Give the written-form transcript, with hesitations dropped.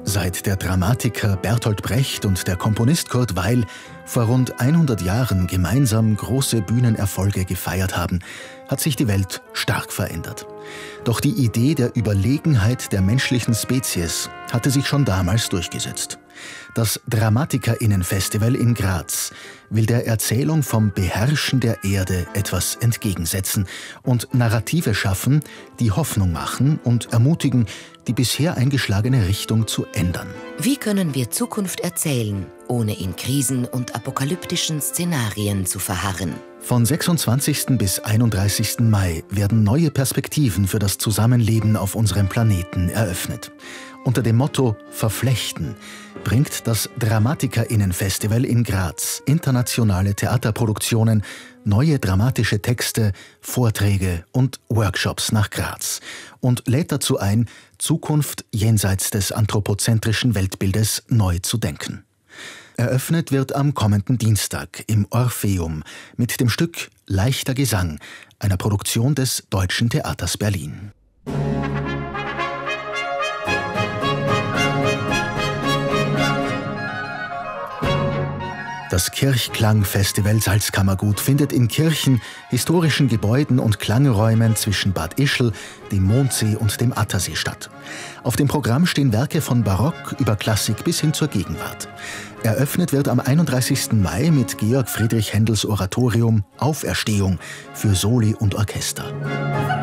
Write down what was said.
Seit der Dramatiker Bertolt Brecht und der Komponist Kurt Weill vor rund 100 Jahren gemeinsam große Bühnenerfolge gefeiert haben, hat sich die Welt stark verändert. Doch die Idee der Überlegenheit der menschlichen Spezies hatte sich schon damals durchgesetzt. Das DramatikerInnen-Festival in Graz will der Erzählung vom Beherrschen der Erde etwas entgegensetzen und Narrative schaffen, die Hoffnung machen und ermutigen, die bisher eingeschlagene Richtung zu ändern. Wie können wir Zukunft erzählen, ohne in Krisen und apokalyptischen Szenarien zu verharren? Von 26. bis 31. Mai werden neue Perspektiven für das Zusammenleben auf unserem Planeten eröffnet. Unter dem Motto »Verflechten« bringt das DramatikerInnen-Festival in Graz internationale Theaterproduktionen, neue dramatische Texte, Vorträge und Workshops nach Graz und lädt dazu ein, Zukunft jenseits des anthropozentrischen Weltbildes neu zu denken. Eröffnet wird am kommenden Dienstag im Orpheum mit dem Stück »Leichter Gesang«, einer Produktion des Deutschen Theaters Berlin. Das Kirchklang-Festival Salzkammergut findet in Kirchen, historischen Gebäuden und Klangräumen zwischen Bad Ischl, dem Mondsee und dem Attersee statt. Auf dem Programm stehen Werke von Barock über Klassik bis hin zur Gegenwart. Eröffnet wird am 31. Mai mit Georg Friedrich Händels Oratorium »Auferstehung« für Soli und Orchester.